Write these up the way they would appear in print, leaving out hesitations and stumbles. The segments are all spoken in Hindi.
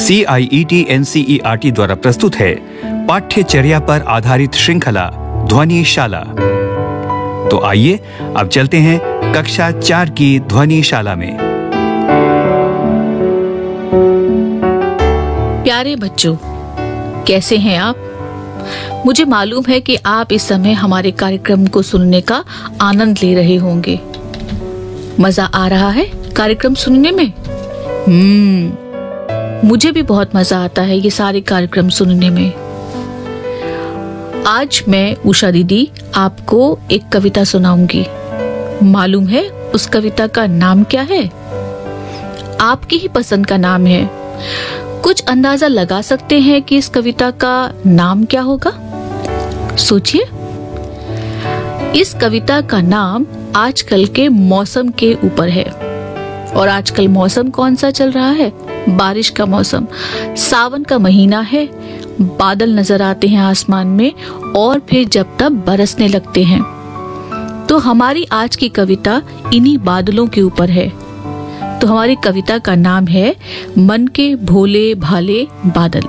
CIET NCERT द्वारा प्रस्तुत है पाठ्यचर्या पर आधारित श्रृंखला ध्वनिशाला। तो आइए अब चलते हैं कक्षा 4 की ध्वनिशाला में। प्यारे बच्चों, कैसे हैं आप? मुझे मालूम है कि आप इस समय हमारे कार्यक्रम को सुनने का आनंद ले रहे होंगे। मजा आ रहा है कार्यक्रम सुनने में? मुझे भी बहुत मजा आता है ये सारे कार्यक्रम सुनने में। आज मैं उषा दीदी आपको एक कविता सुनाऊंगी। मालूम है उस कविता का नाम क्या है? आपकी ही पसंद का नाम है। कुछ अंदाजा लगा सकते हैं कि इस कविता का नाम क्या होगा? सोचिए। इस कविता का नाम आजकल के मौसम के ऊपर है। और आजकल मौसम कौन सा चल रहा है? बारिश का मौसम। सावन का महीना है, बादल नजर आते हैं आसमान में और फिर जब तब बरसने लगते हैं। तो हमारी आज की कविता इन्हीं बादलों के ऊपर है। तो हमारी कविता का नाम है मन के भोले भाले बादल।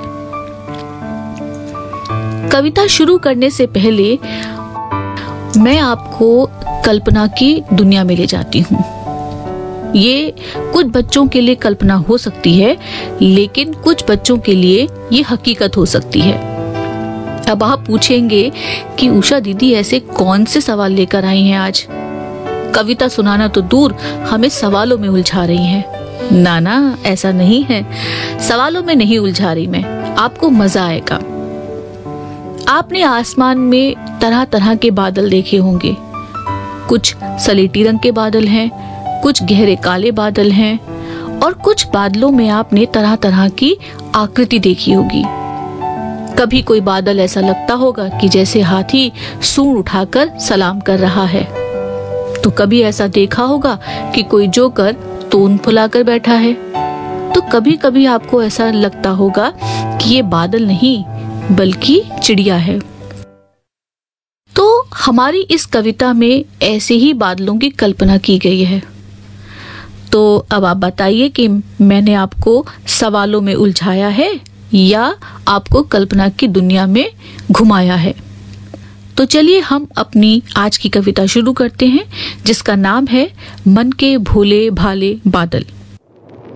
कविता शुरू करने से पहले मैं आपको कल्पना की दुनिया में ले जाती हूँ। ये कुछ बच्चों के लिए कल्पना हो सकती है, लेकिन कुछ बच्चों के लिए ये हकीकत हो सकती है। अब आप पूछेंगे कि उषा दीदी ऐसे कौन से सवाल लेकर आई हैं आज? कविता सुनाना तो दूर, हमें सवालों में उलझा रही हैं। ना, ऐसा नहीं है। सवालों में नहीं उलझा रही मैं, आपको मजा आएगा। आपने आसमान में तरह तरह के बादल देखे होंगे। कुछ सलेटी रंग के बादल हैं, कुछ गहरे काले बादल हैं और कुछ बादलों में आपने तरह तरह की आकृति देखी होगी। कभी कोई बादल ऐसा लगता होगा कि जैसे हाथी सूंड उठाकर सलाम कर रहा है, तो कभी ऐसा देखा होगा कि कोई जोकर तोंद फुलाकर बैठा है। तो कभी कभी आपको ऐसा लगता होगा कि ये बादल नहीं बल्कि चिड़िया है। तो हमारी इस कविता में ऐसे ही बादलों की कल्पना की गई है। तो अब आप बताइए कि मैंने आपको सवालों में उलझाया है या आपको कल्पना की दुनिया में घुमाया है। तो चलिए हम अपनी आज की कविता शुरू करते हैं, जिसका नाम है मन के भोले भाले बादल।